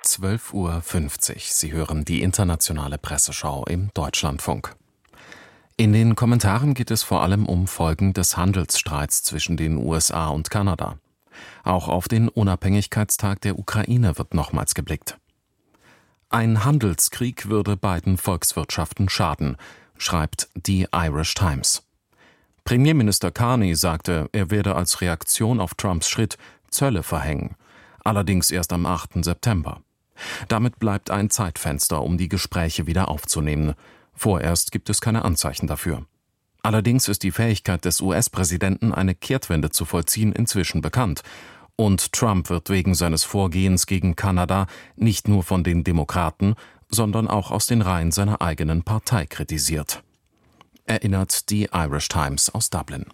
12:50 Uhr. Sie hören die internationale Presseschau im Deutschlandfunk. In den Kommentaren geht es vor allem um Folgen des Handelsstreits zwischen den USA und Kanada. Auch auf den Unabhängigkeitstag der Ukraine wird nochmals geblickt. Ein Handelskrieg würde beiden Volkswirtschaften schaden, schreibt die Irish Times. Premierminister Carney sagte, er werde als Reaktion auf Trumps Schritt Zölle verhängen, allerdings erst am 8. September. Damit bleibt ein Zeitfenster, um die Gespräche wieder aufzunehmen. Vorerst gibt es keine Anzeichen dafür. Allerdings ist die Fähigkeit des US-Präsidenten, eine Kehrtwende zu vollziehen, inzwischen bekannt. Und Trump wird wegen seines Vorgehens gegen Kanada nicht nur von den Demokraten, sondern auch aus den Reihen seiner eigenen Partei kritisiert. Erinnert die Irish Times aus Dublin.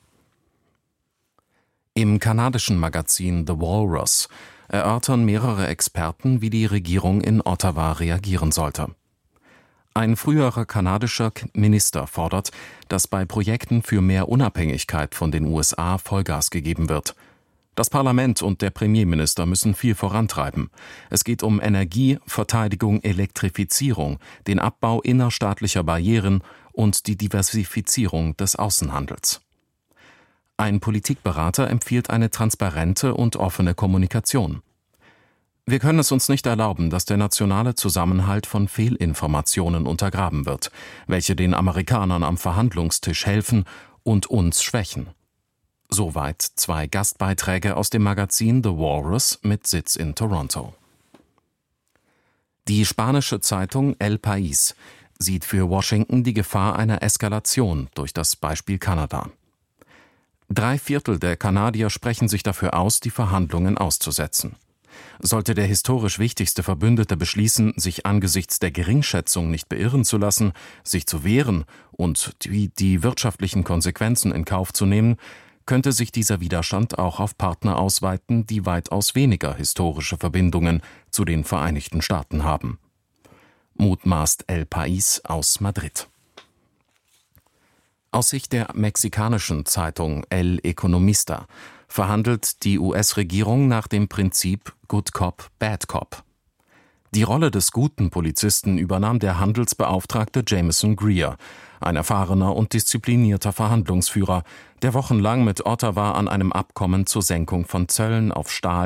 Im kanadischen Magazin The Walrus erörtern mehrere Experten, wie die Regierung in Ottawa reagieren sollte. Ein früherer kanadischer Minister fordert, dass bei Projekten für mehr Unabhängigkeit von den USA Vollgas gegeben wird. Das Parlament und der Premierminister müssen viel vorantreiben. Es geht um Energie, Verteidigung, Elektrifizierung, den Abbau innerstaatlicher Barrieren und die Diversifizierung des Außenhandels. Ein Politikberater empfiehlt eine transparente und offene Kommunikation. Wir können es uns nicht erlauben, dass der nationale Zusammenhalt von Fehlinformationen untergraben wird, welche den Amerikanern am Verhandlungstisch helfen und uns schwächen. Soweit 2 Gastbeiträge aus dem Magazin The Walrus mit Sitz in Toronto. Die spanische Zeitung El País sieht für Washington die Gefahr einer Eskalation durch das Beispiel Kanada. 3/4 der Kanadier sprechen sich dafür aus, die Verhandlungen auszusetzen. Sollte der historisch wichtigste Verbündete beschließen, sich angesichts der Geringschätzung nicht beirren zu lassen, sich zu wehren und die wirtschaftlichen Konsequenzen in Kauf zu nehmen, könnte sich dieser Widerstand auch auf Partner ausweiten, die weitaus weniger historische Verbindungen zu den Vereinigten Staaten haben. Mutmaßt El País aus Madrid. Aus Sicht der mexikanischen Zeitung El Economista verhandelt die US-Regierung nach dem Prinzip Good Cop, Bad Cop. Die Rolle des guten Polizisten übernahm der Handelsbeauftragte Jameson Greer, ein erfahrener und disziplinierter Verhandlungsführer, der wochenlang mit Ottawa an einem Abkommen zur Senkung von Zöllen auf Stahl,